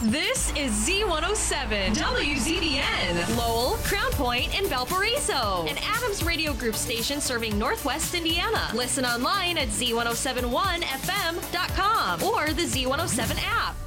This is Z107, WZBN, Lowell, Crown Point, and Valparaiso, an Adams Radio Group station serving Northwest Indiana. Listen online at Z1071FM.com or the Z107 app.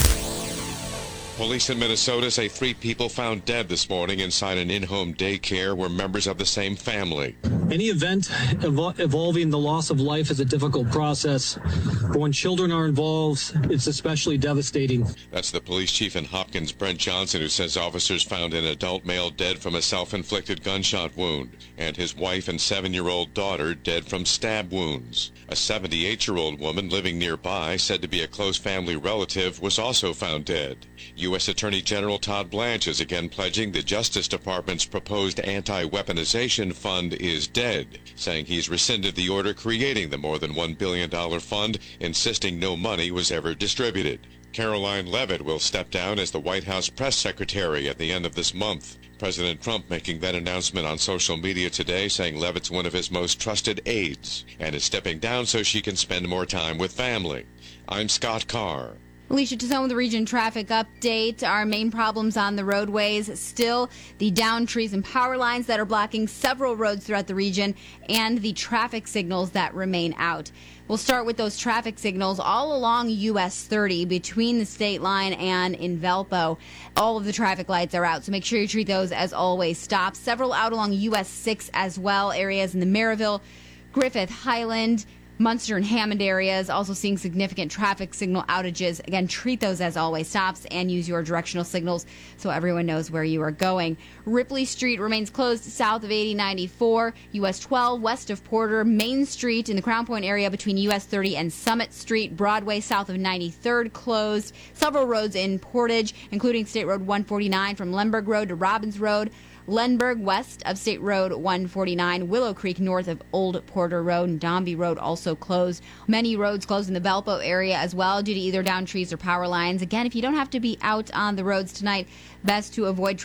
Police in Minnesota say 3 people found dead this morning inside an in-home daycare were members of the same family. Any event involving the loss of life is a difficult process, but when children are involved, it's especially devastating. That's the police chief in Hopkins, Brent Johnson, who says officers found an adult male dead from a self-inflicted gunshot wound, and his wife and 7-year-old daughter dead from stab wounds. A 78-year-old woman living nearby, said to be a close family relative, was also found dead. U.S. Attorney General Todd Blanche is again pledging the Justice Department's proposed anti-weaponization fund is dead, saying he's rescinded the order creating the more than $1 billion fund, insisting no money was ever distributed. Caroline Leavitt will step down as the White House press secretary at the end of this month. President Trump making that announcement on social media today, saying Leavitt's one of his most trusted aides and is stepping down so she can spend more time with family. I'm Scott Carr. Alicia Tizone with the Region Traffic Update. Our main problems on the roadways still the downed trees and power lines that are blocking several roads throughout the region and the traffic signals that remain out. We'll start with those traffic signals all along US 30 between the state line and in Valpo. All of the traffic lights are out, so make sure you treat those as always stops. Several out along US 6 as well, areas in the Maryville, Griffith, Highland, Munster and Hammond areas, also seeing significant traffic signal outages. Again, treat those as always stops and use your directional signals so everyone knows where you are going. Ripley Street remains closed south of 8094, US 12 west of Porter, Main Street in the Crown Point area between US 30 and Summit Street, Broadway south of 93rd closed. Several roads in Portage, including State Road 149 from Lemberg Road to Robbins Road, Lenberg west of State Road 149, Willow Creek north of Old Porter Road, and Dombey Road also closed. Many roads closed in the Valpo area as well due to either downed trees or power lines. Again, if you don't have to be out on the roads tonight, best to avoid